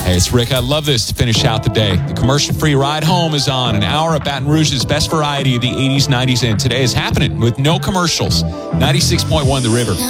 Hey, it's Rick. I love this to finish out the day. The commercial-free ride home is on. An hour of Baton Rouge's best variety of the 80s, 90s, and today is happening with no commercials. 96.1 The River.